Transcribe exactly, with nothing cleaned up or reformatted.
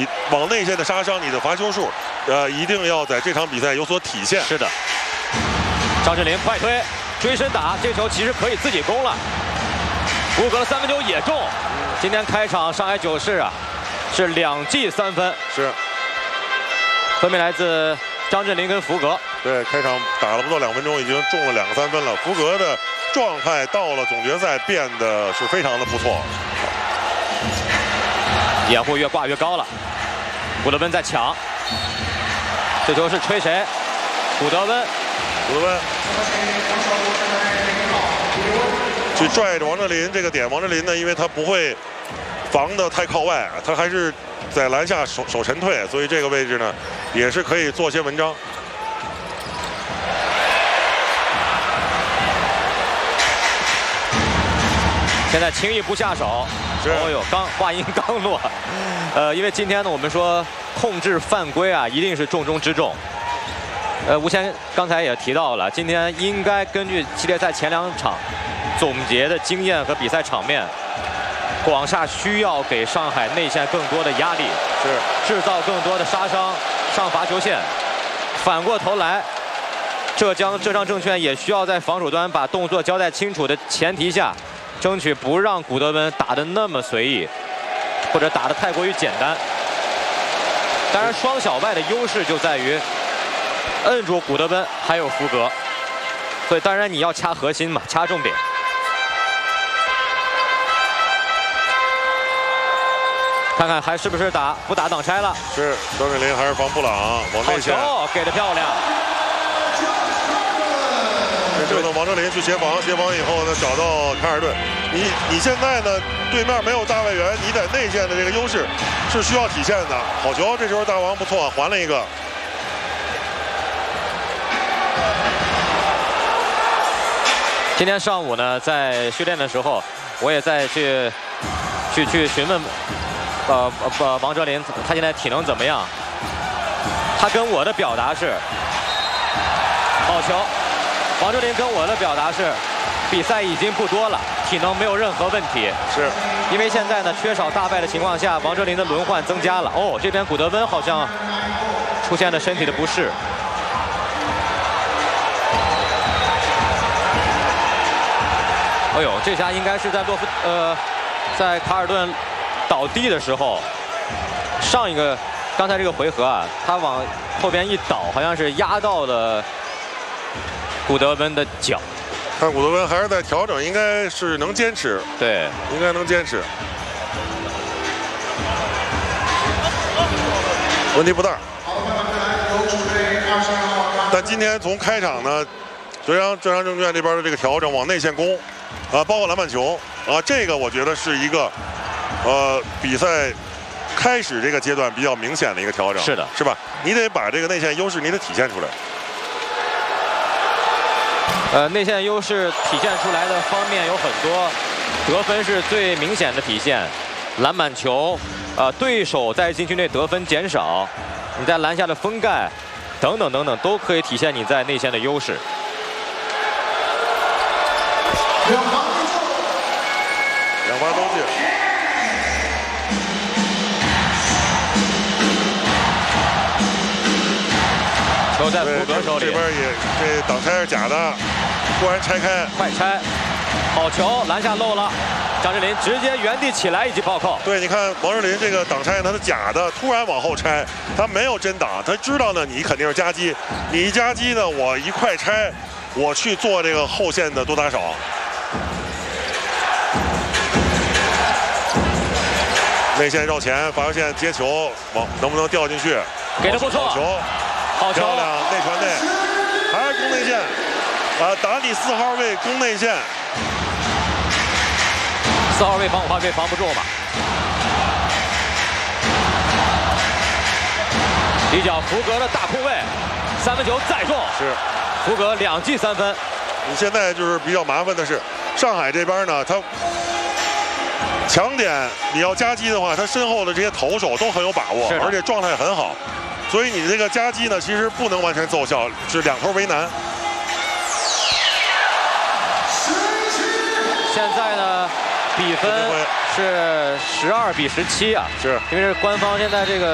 你往内线的杀伤，你的罚球数，呃，一定要在这场比赛有所体现。 是的，张镇麟快推，追身打，这球其实可以自己攻了。福格的三分球也中。今天开场上海九世啊，是两记三分， 是， 分别来自张镇麟跟福格。 对，开场打了不到两分钟，已经中了两个三分了。福格的状态到了总决赛变得是非常的不错。 掩护越挂越高了，古德温在抢，这球是吹谁？古德温， 古德温去拽着王哲林这个点，王哲林呢，因为他不会防得太靠外，他还是在篮下手手沉退，所以这个位置呢也是可以做些文章。 现在轻易不下手。哦呦，刚话音刚落，呃，因为今天呢，我们说控制犯规啊，一定是重中之重。呃，吴谦刚才也提到了，今天应该根据系列赛前两场总结的经验和比赛场面，广厦需要给上海内线更多的压力， 是制造更多的杀伤，上罚球线。反过头来，浙江浙商证券也需要在防守端把动作交代清楚的前提下，争取不让古德温打得那么随意，或者打得太过于简单。当然，双小外的优势就在于摁住古德温还有福格，所以当然你要掐核心嘛，掐重点。看看还是不是打不打挡拆了？ 是，张镇麟还是防布朗往内线， 好球，给的漂亮。 这呢，王哲林去协防，协防以后呢，找到凯尔顿。你你现在呢，对面没有大外援，你在内线的这个优势是需要体现的。好球，这时候大王不错，还了一个。 今天上午呢，在训练的时候，我也在去去去询问，呃呃王哲林他现在体能怎么样？他跟我的表达是，好球。王哲林跟我的表达是，比赛已经不多了，体能没有任何问题。 是， 因为现在呢缺少大败的情况下，王哲林的轮换增加了。哦，这边古德温好像出现了身体的不适。哎呦，这下应该是在洛夫呃，在卡尔顿倒地的时候，上一个刚才这个回合啊，他往后边一倒，好像是压到了古德温的脚。 看古德温还是在调整，应该是能坚持。 对， 应该能坚持，问题不大。但今天从开场呢，浙江浙商证券这边的这个调整往内线攻，啊，包括篮板球啊，这个我觉得是一个，呃，比赛开始这个阶段比较明显的一个调整。 是的， 是吧？你得把这个内线优势你得体现出来。 呃，内线优势体现出来的方面有很多，得分是最明显的体现，篮板球，呃，对手在禁区内得分减少，你在篮下的封盖，等等等等，都可以体现你在内线的优势。 两罚都进。 球在福格手里， 这边也这挡拆是假的，突然拆开， 快拆，好球，篮下漏了，张镇麟直接原地起来以及暴扣。 对，你看王哲林这个挡拆他是假的，突然往后拆，他没有真挡，他知道呢你肯定是夹击，你一夹击呢我一快拆，我去做这个后线的多打少。内线绕前，罚球线接球，往能不能掉进去？ 给的不错， 好球， 好球， 漂亮，内传内，还是攻内线，啊，打你四号位攻内线， 四号位防五号位防不住嘛。底角福格的大空位，三分球再中， 是， 福格两记三分。 你现在就是比较麻烦的是，上海这边呢，他强点你要夹击的话，他身后的这些投手都很有把握，而且状态很好，所以你这个夹击呢，其实不能完全奏效，是两头为难。 现在呢，比分是十二比十七啊， 是因为是官方现在这个。